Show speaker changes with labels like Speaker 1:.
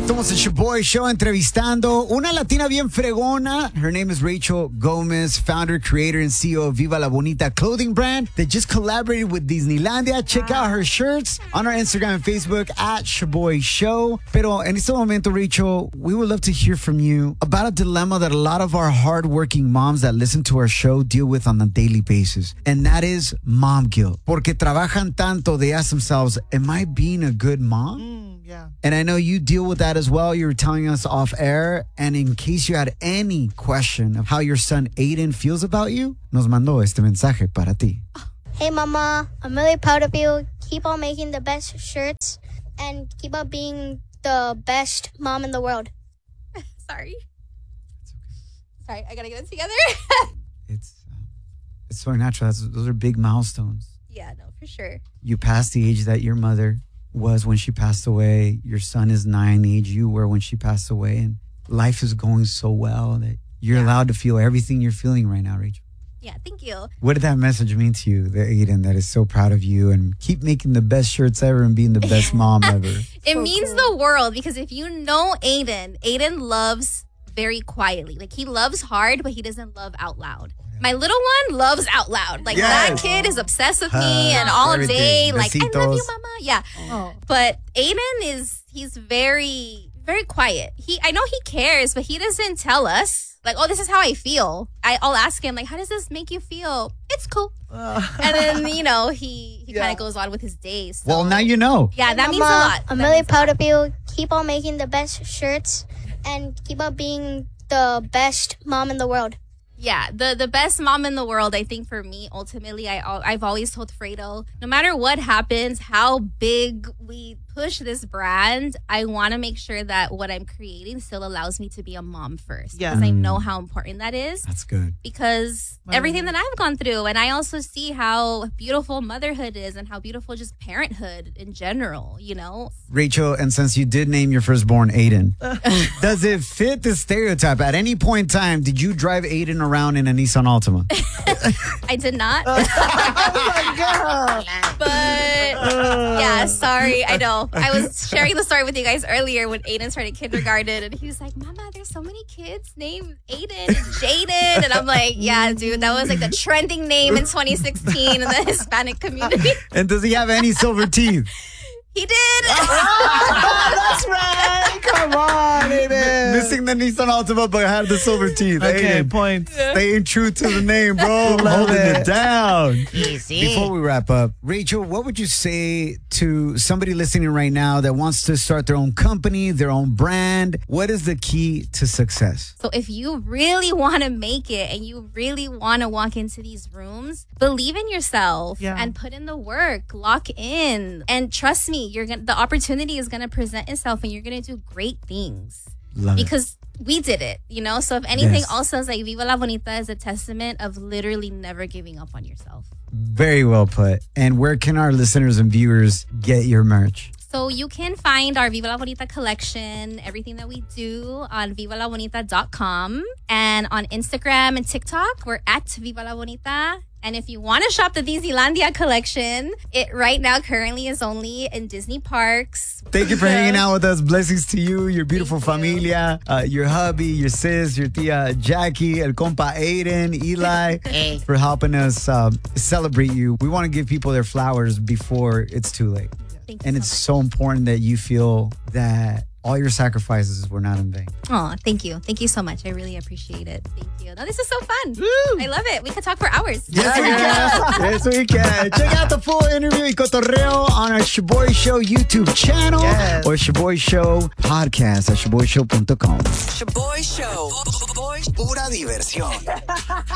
Speaker 1: Somos el Shaboy Show entrevistando una latina bien fregona. Her name is Rachel Gomez, founder, creator, and CEO of Viva La Bonita clothing brand that just collaborated with Disneylandia. Check out her shirts on our Instagram and Facebook at Shaboy Show. Pero en este momento, Rachel, we would love to hear from you about a dilemma that a lot of our hardworking moms that listen to our show deal with on a daily basis. And that is mom guilt. Porque trabajan tanto, they ask themselves, am I being a good mom?
Speaker 2: Yeah.
Speaker 1: And I know you deal with that as well. You were telling us off air. And in case you had any question of how your son Aiden feels about you, nos mandó este mensaje para ti.
Speaker 3: Hey, Mama, I'm really proud of you. Keep on making the best shirts and keep on being the best mom in the world.
Speaker 4: Sorry, I gotta get it together.
Speaker 1: It's so natural. Those are big milestones.
Speaker 4: Yeah, no, for sure.
Speaker 1: You passed the age that your mother was when she passed away. Your son is 9, the age you were when she passed away. And life is going so well that you're allowed to feel everything you're feeling right now, Rachel.
Speaker 4: Yeah, thank you.
Speaker 1: What did that message mean to you, the Aiden, that is so proud of you and keep making the best shirts ever and being the best mom ever?
Speaker 4: It means the world because if you know Aiden loves very quietly. Like he loves hard, but he doesn't love out loud. My little one loves out loud. Like that kid is obsessed with me and all day. Like, I love you, Mama. Yeah. Oh. But Aiden he's very, very quiet. I know he cares, but he doesn't tell us. Like, oh, this is how I feel. I'll ask him, like, how does this make you feel? It's cool. And then, he kind of goes on with his days. So.
Speaker 1: Well, now you know.
Speaker 4: Yeah, that
Speaker 3: Mama,
Speaker 4: means a lot.
Speaker 3: I'm really proud of you. Keep on making the best shirts and keep on being the best mom in the world.
Speaker 4: Yeah, the best mom in the world, I think for me, ultimately, I've always told Fredo, no matter what happens, how big we push this brand, I want to make sure that what I'm creating still allows me to be a mom first.
Speaker 2: Yeah.
Speaker 4: Because I know how important that is.
Speaker 1: That's good.
Speaker 4: Because everything that I've gone through, and I also see how beautiful motherhood is and how beautiful just parenthood in general,
Speaker 1: Rachel, and since you did name your firstborn Aiden, does it fit the stereotype? At any point in time, did you drive Aiden around in a Nissan Altima?
Speaker 4: I did not.
Speaker 2: Oh my God.
Speaker 4: But yeah, sorry. I know. I was sharing the story with you guys earlier when Aiden started kindergarten and he was like, Mama, there's so many kids named Aiden and Jaden. And I'm like, yeah, dude, that was like the trending name in 2016 in the Hispanic community.
Speaker 1: And does he have any silver teeth?
Speaker 4: He did.
Speaker 2: That's right. Come on, Aiden.
Speaker 1: Missing the Nissan Altima, but had the silver teeth.
Speaker 2: Okay,
Speaker 1: Aiden,
Speaker 2: points.
Speaker 1: staying true to the name, bro. Holding it down.
Speaker 2: Easy.
Speaker 1: Before we wrap up, Rachel, what would you say to somebody listening right now that wants to start their own company, their own brand? What is the key to success?
Speaker 4: So if you really want to make it and you really want to walk into these rooms, believe in yourself and put in the work, lock in, and trust me, the opportunity is going to present itself and you're going to do great things.
Speaker 1: Love
Speaker 4: because we did it, So if anything, also it's like Viva La Bonita is a testament of literally never giving up on yourself.
Speaker 1: Very well put. And where can our listeners and viewers get your merch?
Speaker 4: So you can find our Viva La Bonita collection, everything that we do on vivalabonita.com. And on Instagram and TikTok, we're at Viva La Bonita. And if you want to shop the Disneylandia collection, it right now currently is only in Disney parks.
Speaker 1: Thank you for hanging out with us. Blessings to you, your beautiful familia, your hubby, your sis, your tia Jackie, el compa Aiden, Eli, for helping us celebrate you. We want to give people their flowers before it's too late.
Speaker 4: Thank you
Speaker 1: and it's so important that you feel that all your sacrifices were not in vain.
Speaker 4: Oh, thank you. Thank you so much. I really appreciate it. Thank you. No, this is so fun.
Speaker 1: Woo.
Speaker 4: I love it. We could talk for hours.
Speaker 1: Yes, we can. Yes, we can. Check out the full interview y cotorreo on our Shaboy Show YouTube channel or Shaboy Show podcast at shaboyshow.com.
Speaker 5: Shaboy Show. Pura diversión.